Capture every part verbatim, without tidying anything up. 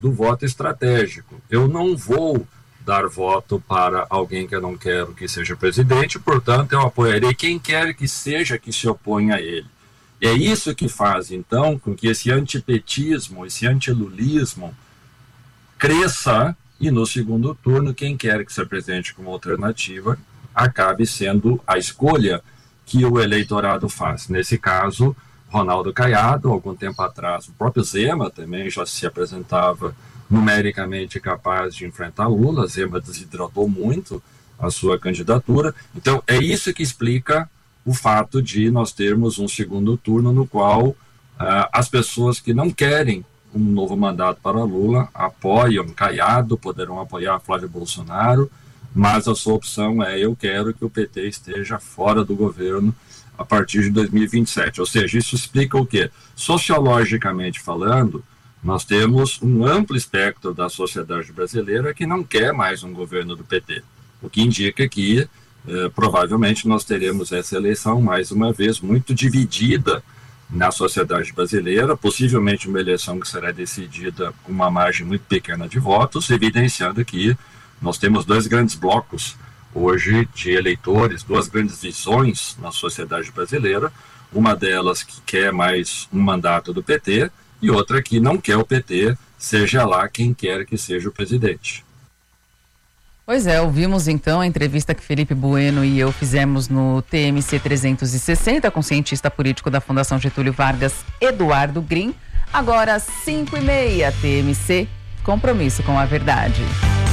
do voto estratégico. Eu não vou dar voto para alguém que eu não quero que seja presidente, portanto eu apoiarei quem quer que seja que se oponha a ele. É isso que faz, então, com que esse antipetismo, esse antilulismo cresça e no segundo turno, quem quer que se apresente como alternativa acabe sendo a escolha que o eleitorado faz. Nesse caso, Ronaldo Caiado, algum tempo atrás, o próprio Zema também já se apresentava numericamente capaz de enfrentar Lula. Zema desidratou muito a sua candidatura. Então, é isso que explica o fato de nós termos um segundo turno no qual uh, as pessoas que não querem um novo mandato para Lula apoiam Caiado, poderão apoiar Flávio Bolsonaro, mas a sua opção é: eu quero que o P T esteja fora do governo a partir de dois mil e vinte e sete. Ou seja, isso explica o quê? Sociologicamente falando, nós temos um amplo espectro da sociedade brasileira que não quer mais um governo do P T, o que indica que eh, provavelmente nós teremos essa eleição mais uma vez muito dividida na sociedade brasileira, possivelmente uma eleição que será decidida com uma margem muito pequena de votos, evidenciando que nós temos dois grandes blocos hoje de eleitores, duas grandes visões na sociedade brasileira, uma delas que quer mais um mandato do P T e outra que não quer o P T, seja lá quem quer que seja o presidente. Pois é, ouvimos então a entrevista que Felipe Bueno e eu fizemos no T M C trezentos e sessenta com o cientista político da Fundação Getúlio Vargas, Eduardo Grim. Agora cinco e meia, T M C, compromisso com a verdade.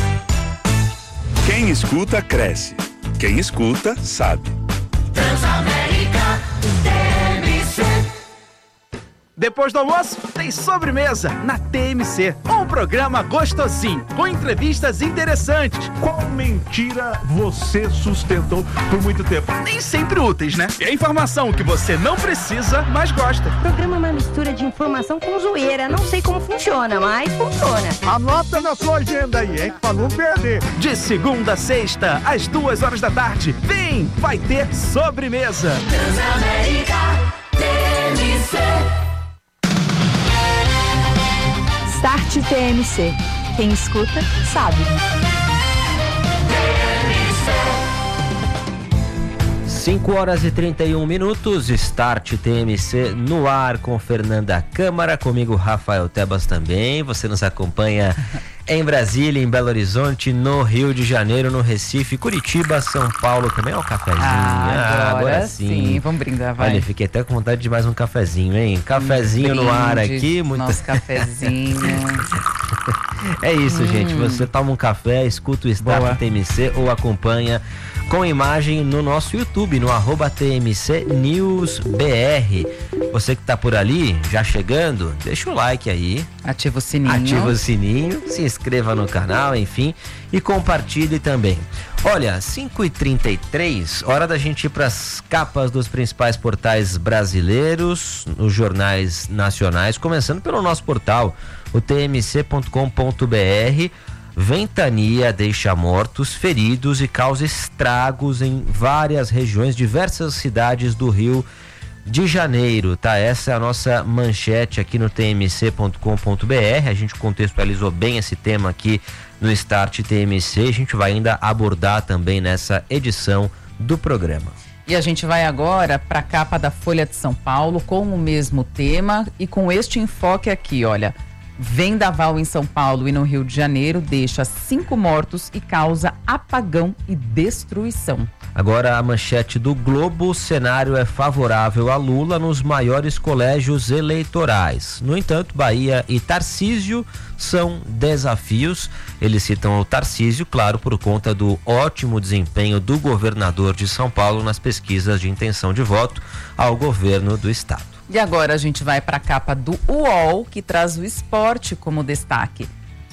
Quem escuta, cresce. Quem escuta, sabe. Transamérica, T M C. Depois do almoço, tem sobremesa na T M C. Um programa gostosinho, com entrevistas interessantes. Qual mentira você sustentou por muito tempo? Nem sempre úteis, né? E a informação que você não precisa, mas gosta. O programa é uma mistura de informação com zoeira. Não sei como funciona, mas funciona. Anota na sua agenda aí, hein? Pra não perder. De segunda a sexta, às duas horas da tarde. Vem, vai ter sobremesa. Transamérica, T M C. Start T M C. Quem escuta, sabe. cinco horas e trinta e um minutos, Start T M C no ar com Fernanda Câmara, comigo Rafael Tebas também. Você nos acompanha em Brasília, em Belo Horizonte, no Rio de Janeiro, no Recife, Curitiba, São Paulo também. Ó, o cafezinho. Ah, agora, agora sim. sim. Vamos brindar, vai. Olha, fiquei até com vontade de mais um cafezinho, hein? Cafezinho Brinde, no ar aqui. Muito... Nosso cafezinho. É isso, hum. gente. Você toma um café, escuta o Start T M C ou acompanha com imagem no nosso YouTube, no arroba T M C News B R. Você que tá por ali, já chegando, deixa o like aí. Ativa o sininho. Ativa o sininho, se inscreva no canal, enfim, e compartilhe também. Olha, cinco e trinta e três, hora da gente ir para as capas dos principais portais brasileiros, nos jornais nacionais, começando pelo nosso portal, o T M C ponto com ponto B R. Ventania deixa mortos, feridos e causa estragos em várias regiões, diversas cidades do Rio de Janeiro, tá? Essa é a nossa manchete aqui no T M C ponto com ponto B R. A gente contextualizou bem esse tema aqui no Start T M C. A gente vai ainda abordar também nessa edição do programa. E a gente vai agora para a capa da Folha de São Paulo com o mesmo tema e com este enfoque aqui, olha. Vendaval em São Paulo e no Rio de Janeiro deixa cinco mortos e causa apagão e destruição. Agora a manchete do Globo: o cenário é favorável a Lula nos maiores colégios eleitorais. No entanto, Bahia e Tarcísio são desafios. Eles citam o Tarcísio, claro, por conta do ótimo desempenho do governador de São Paulo nas pesquisas de intenção de voto ao governo do estado. E agora a gente vai para a capa do U O L, que traz o esporte como destaque.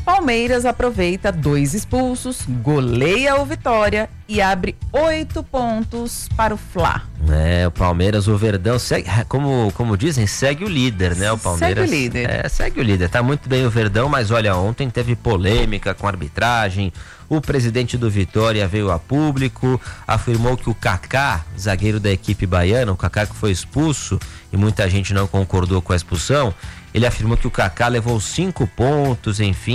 Palmeiras aproveita dois expulsos, goleia o Vitória e abre oito pontos para o Fla. É, o Palmeiras, o Verdão, segue, como, como dizem, segue o líder, né? O Palmeiras. Segue o líder. É, segue o líder. Tá muito bem o Verdão, mas olha, ontem teve polêmica com a arbitragem. O presidente do Vitória veio a público, afirmou que o Kaká, zagueiro da equipe baiana, o Kaká que foi expulso e muita gente não concordou com a expulsão, ele afirmou que o Kaká levou cinco pontos, enfim.